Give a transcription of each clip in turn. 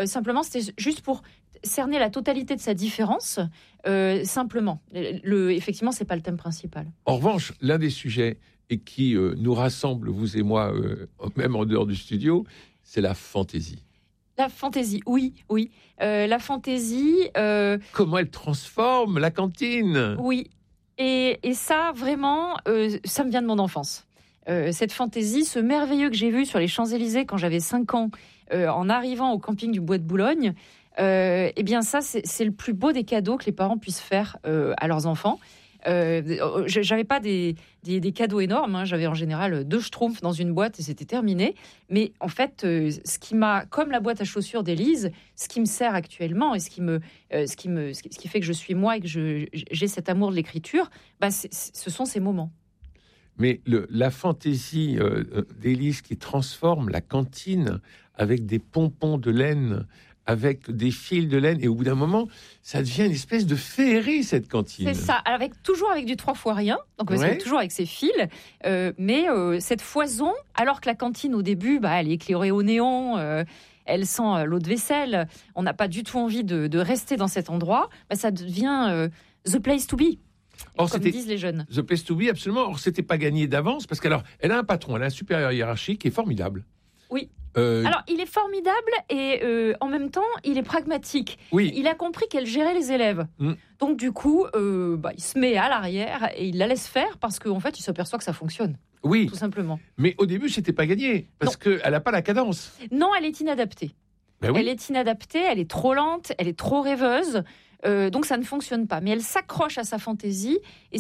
Simplement, c'était juste pour cerner la totalité de sa différence. Simplement. Effectivement, c'est pas le thème principal. En revanche, l'un des sujets et qui nous rassemble, vous et moi, même en dehors du studio, c'est la fantaisie. La fantaisie, oui. La fantaisie... Comment elle transforme la cantine ? Oui. Et ça, vraiment, ça me vient de mon enfance. Cette fantaisie, ce merveilleux que j'ai vu sur les Champs-Élysées quand j'avais 5 ans, en arrivant au camping du Bois de Boulogne, eh bien ça, c'est le plus beau des cadeaux que les parents puissent faire à leurs enfants. J'avais pas des cadeaux énormes, hein. J'avais en général 2 schtroumpfs dans une boîte et c'était terminé. Mais en fait, ce qui m'a, comme la boîte à chaussures d'Élise, ce qui me sert actuellement et ce qui fait que je suis moi et que j'ai cet amour de l'écriture, ce sont ces moments. Mais la fantaisie d'Élise qui transforme la cantine avec des pompons de laine, avec des fils de laine, et au bout d'un moment, ça devient une espèce de féerie, cette cantine. C'est ça, toujours avec du 3 fois rien, donc toujours avec ses fils, mais cette foison, alors que la cantine au début, elle est éclairée au néon, elle sent l'eau de vaisselle, on n'a pas du tout envie de rester dans cet endroit, ça devient the place to be. Comme disent les jeunes. The place to be, absolument. Or, c'était pas gagné d'avance, parce qu'elle a un patron, elle a un supérieur hiérarchique qui est formidable. Oui. Alors, il est formidable et en même temps, il est pragmatique. Oui. Il a compris qu'elle gérait les élèves. Donc, du coup, il se met à l'arrière et il la laisse faire parce qu'en fait, il s'aperçoit que ça fonctionne. Oui. Tout simplement. Mais au début, c'était pas gagné parce qu'elle n'a pas la cadence. Non, elle est inadaptée. Ben oui. Elle est inadaptée, elle est trop lente, elle est trop rêveuse. Donc ça ne fonctionne pas. Mais elle s'accroche à sa fantaisie et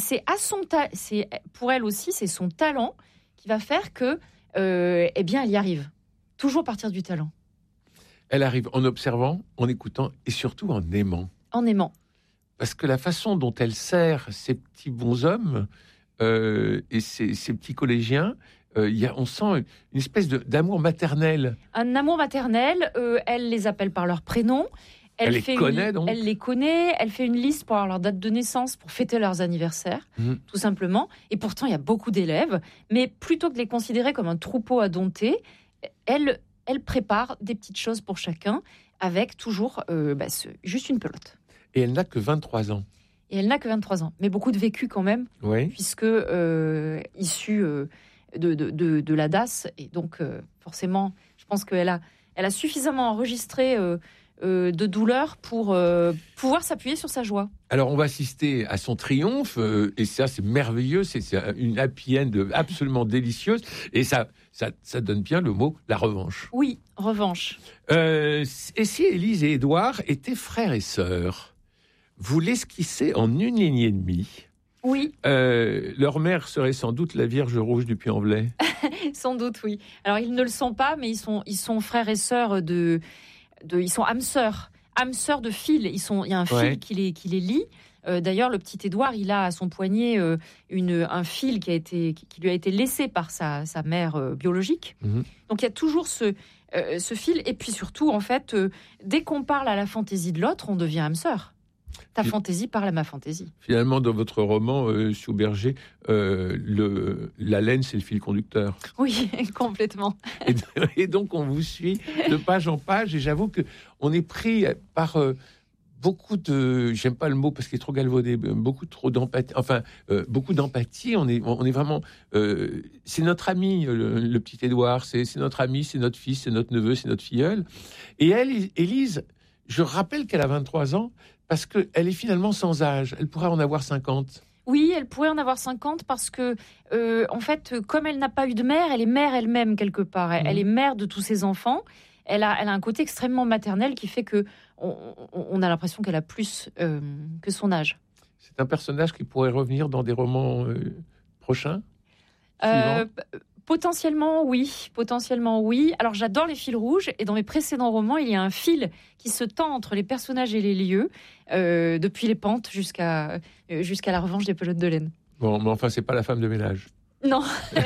pour elle aussi, c'est son talent qui va faire que, elle y arrive. Toujours partir du talent. Elle arrive en observant, en écoutant et surtout en aimant. En aimant. Parce que la façon dont elle sert ces petits bonshommes et ces petits collégiens, on sent une espèce d'amour maternel. Un amour maternel. Elle les appelle par leur prénom. Elle les connaît. Elle fait une liste pour avoir leur date de naissance, pour fêter leurs anniversaires, tout simplement. Et pourtant, il y a beaucoup d'élèves. Mais plutôt que de les considérer comme un troupeau à dompter, elle prépare des petites choses pour chacun, avec toujours juste une pelote. Et elle n'a que 23 ans. Mais beaucoup de vécu quand même, puisque issue de la DAS. Et donc, forcément, je pense qu'elle a suffisamment enregistré de douleur pour pouvoir s'appuyer sur sa joie. Alors, on va assister à son triomphe, et ça, c'est merveilleux, c'est une happy end absolument délicieuse, et ça donne bien le mot la revanche. Oui, revanche. Et si Élise et Édouard étaient frères et sœurs, vous l'esquissez en une ligne et demie. Oui. Leur mère serait sans doute la Vierge Rouge du Puy-en-Velay. Sans doute, oui. Alors, ils ne le sont pas, mais ils sont frères et sœurs ils sont âmes sœurs de fil. Il y a un fil qui les lie. D'ailleurs, le petit Édouard, il a à son poignet un fil qui lui a été laissé par sa mère biologique. Donc, il y a toujours ce fil. Et puis surtout, en fait, dès qu'on parle à la fantaisie de l'autre, on devient âme sœur. Ta fantaisie parle à ma fantaisie. Finalement, dans votre roman, Souberger, la laine, c'est le fil conducteur. Oui, complètement. Et donc, on vous suit de page en page. Et j'avoue qu'on est pris par beaucoup de... J'aime pas le mot parce qu'il est trop galvaudé. Beaucoup d'empathie. Enfin, beaucoup d'empathie. On est vraiment... c'est notre ami, le petit Édouard. C'est notre ami, c'est notre fils, c'est notre neveu, c'est notre filleul. Et elle, Élise, je rappelle qu'elle a 23 ans, parce qu'elle est finalement sans âge. Elle pourrait en avoir 50. Oui, elle pourrait en avoir 50 parce que, en fait, comme elle n'a pas eu de mère, elle est mère elle-même quelque part. Elle est mère de tous ses enfants. Elle a un côté extrêmement maternel qui fait que on a l'impression qu'elle a plus que son âge. C'est un personnage qui pourrait revenir dans des romans prochains, Potentiellement oui. Alors j'adore les fils rouges et dans mes précédents romans, il y a un fil qui se tend entre les personnages et les lieux, depuis les pentes jusqu'à la revanche des pelotes de laine. Bon, mais enfin, c'est pas la femme de ménage. Non.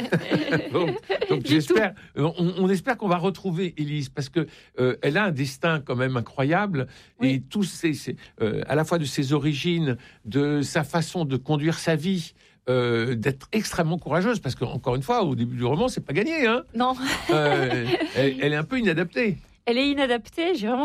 donc j'espère, on espère qu'on va retrouver Élise parce que elle a un destin quand même incroyable et tous à la fois de ses origines, de sa façon de conduire sa vie. D'être extrêmement courageuse parce qu'encore une fois au début du roman c'est pas gagné hein. Non. Elle est un peu inadaptée. Elle est inadaptée, j'ai vraiment